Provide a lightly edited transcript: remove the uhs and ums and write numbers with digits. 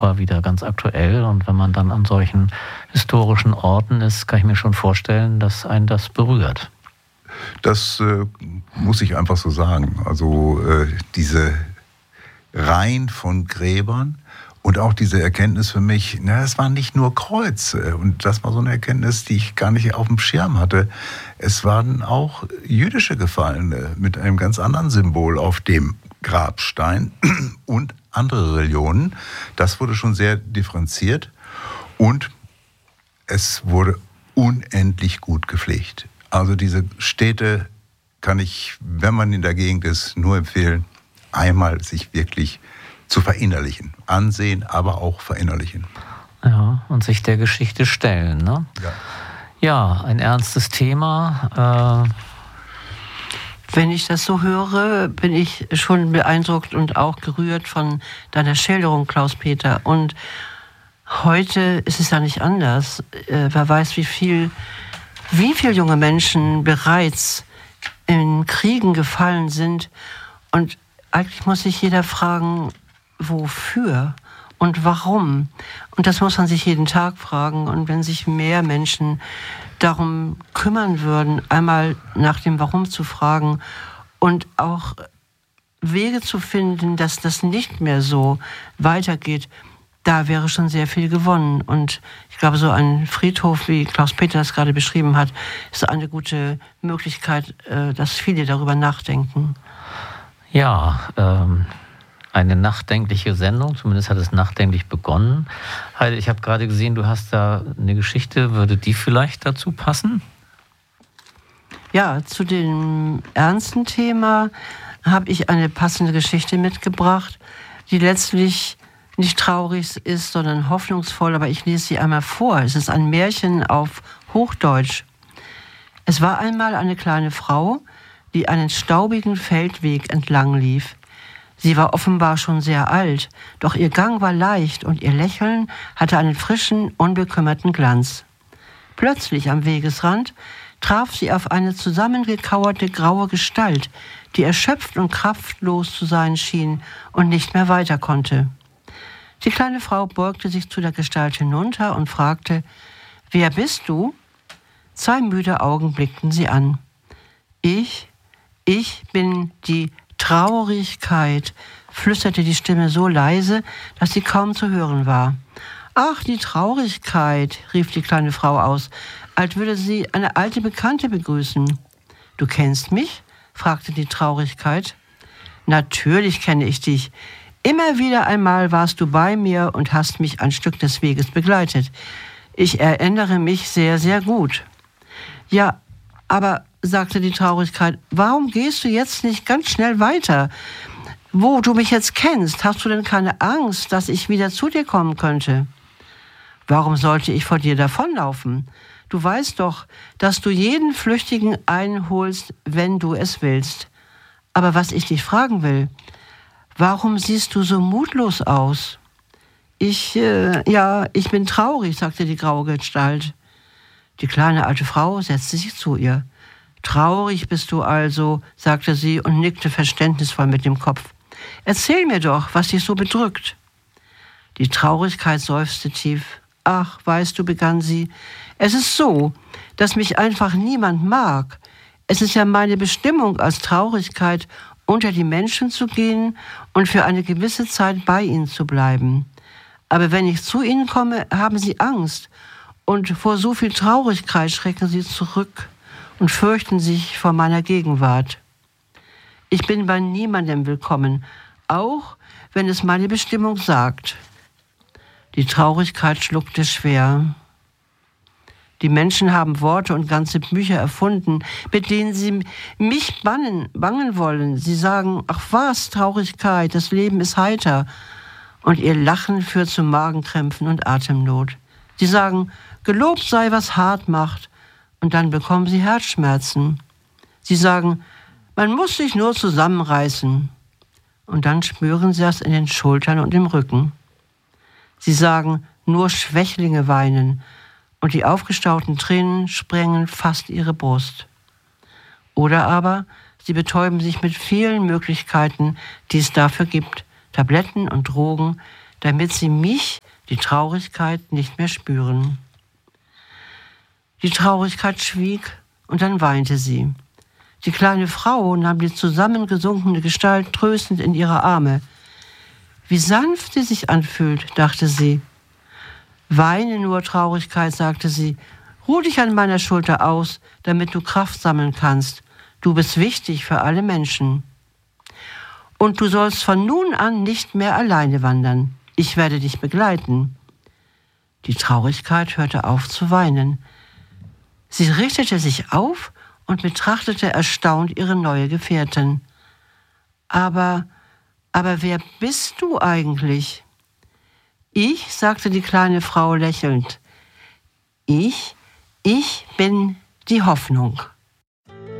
war wieder ganz aktuell. Und wenn man dann an solchen historischen Orten ist, kann ich mir schon vorstellen, dass einen das berührt. Das muss ich einfach so sagen. Also diese Reihen von Gräbern und auch diese Erkenntnis für mich, es waren nicht nur Kreuze. Und das war so eine Erkenntnis, die ich gar nicht auf dem Schirm hatte. Es waren auch jüdische Gefallene mit einem ganz anderen Symbol auf dem Grabstein und andere Religionen. Das wurde schon sehr differenziert und es wurde unendlich gut gepflegt. Also diese Städte kann ich, wenn man in der Gegend ist, nur empfehlen, einmal sich wirklich zu verinnerlichen. Ansehen, aber auch verinnerlichen. Ja, und sich der Geschichte stellen, ne? Ja, ein ernstes Thema. Wenn ich das so höre, bin ich schon beeindruckt und auch gerührt von deiner Schilderung, Klaus-Peter. Und heute ist es ja nicht anders. Wer weiß, wie viel junge Menschen bereits in Kriegen gefallen sind. Und eigentlich muss sich jeder fragen, wofür und warum. Und das muss man sich jeden Tag fragen. Und wenn sich mehr Menschen darum kümmern würden, einmal nach dem Warum zu fragen und auch Wege zu finden, dass das nicht mehr so weitergeht, da wäre schon sehr viel gewonnen. Und ich glaube, so ein Friedhof, wie Klaus-Peter das gerade beschrieben hat, ist eine gute Möglichkeit, dass viele darüber nachdenken. Ja, eine nachdenkliche Sendung, zumindest hat es nachdenklich begonnen. Heide, ich habe gerade gesehen, du hast da eine Geschichte, würde die vielleicht dazu passen? Ja, zu dem ernsten Thema habe ich eine passende Geschichte mitgebracht, die letztlich nicht traurig ist, sondern hoffnungsvoll, aber ich lese sie einmal vor. Es ist ein Märchen auf Hochdeutsch. Es war einmal eine kleine Frau, die einen staubigen Feldweg entlang lief. Sie war offenbar schon sehr alt, doch ihr Gang war leicht und ihr Lächeln hatte einen frischen, unbekümmerten Glanz. Plötzlich am Wegesrand traf sie auf eine zusammengekauerte graue Gestalt, die erschöpft und kraftlos zu sein schien und nicht mehr weiter konnte. Die kleine Frau beugte sich zu der Gestalt hinunter und fragte: »Wer bist du?« 2 müde Augen blickten sie an. Ich bin die Traurigkeit«, flüsterte die Stimme so leise, dass sie kaum zu hören war. »Ach, die Traurigkeit«, rief die kleine Frau aus, als würde sie eine alte Bekannte begrüßen. »Du kennst mich?«, fragte die Traurigkeit. »Natürlich kenne ich dich. Immer wieder einmal warst du bei mir und hast mich ein Stück des Weges begleitet. Ich erinnere mich sehr, sehr gut.« »Ja, aber«, sagte die Traurigkeit, »warum gehst du jetzt nicht ganz schnell weiter? Wo du mich jetzt kennst, hast du denn keine Angst, dass ich wieder zu dir kommen könnte?« »Warum sollte ich vor dir davonlaufen? Du weißt doch, dass du jeden Flüchtigen einholst, wenn du es willst. Aber was ich dich fragen will, warum siehst du so mutlos aus?« Ich bin traurig«, sagte die graue Gestalt. Die kleine alte Frau setzte sich zu ihr. »Traurig bist du also«, sagte sie und nickte verständnisvoll mit dem Kopf. »Erzähl mir doch, was dich so bedrückt.« Die Traurigkeit seufzte tief. »Ach, weißt du«, begann sie, »es ist so, dass mich einfach niemand mag. Es ist ja meine Bestimmung als Traurigkeit, unter die Menschen zu gehen und für eine gewisse Zeit bei ihnen zu bleiben. Aber wenn ich zu ihnen komme, haben sie Angst und vor so viel Traurigkeit schrecken sie zurück und fürchten sich vor meiner Gegenwart. Ich bin bei niemandem willkommen, auch wenn es meine Bestimmung sagt.« Die Traurigkeit schluckte schwer. Die Menschen haben Worte und ganze Bücher erfunden, mit denen sie mich bangen wollen. Sie sagen: »Ach was, Traurigkeit, das Leben ist heiter.« Und ihr Lachen führt zu Magenkrämpfen und Atemnot. Sie sagen: »Gelobt sei, was hart macht.« Und dann bekommen sie Herzschmerzen. Sie sagen: »Man muss sich nur zusammenreißen.« Und dann spüren sie das in den Schultern und im Rücken. Sie sagen: »Nur Schwächlinge weinen.« Und die aufgestauten Tränen sprengen fast ihre Brust. Oder aber sie betäuben sich mit vielen Möglichkeiten, die es dafür gibt, Tabletten und Drogen, damit sie mich, die Traurigkeit, nicht mehr spüren. Die Traurigkeit schwieg und dann weinte sie. Die kleine Frau nahm die zusammengesunkene Gestalt tröstend in ihre Arme. Wie sanft sie sich anfühlt, dachte sie. Weine nur, Traurigkeit, sagte sie. Ruh dich an meiner Schulter aus, damit du Kraft sammeln kannst. Du bist wichtig für alle Menschen. Und du sollst von nun an nicht mehr alleine wandern. Ich werde dich begleiten. Die Traurigkeit hörte auf zu weinen. Sie richtete sich auf und betrachtete erstaunt ihre neue Gefährtin. Aber wer bist du eigentlich? Ich, sagte die kleine Frau lächelnd. Ich bin die Hoffnung.